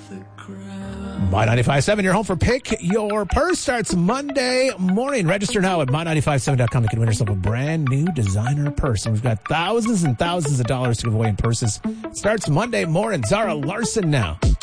My 95.7, your home for Pick Your Purse starts Monday morning. Register now at my957.com. You can win yourself a brand new designer purse. And we've got thousands and thousands of dollars to give away in purses. Starts Monday morning. Zara Larson now.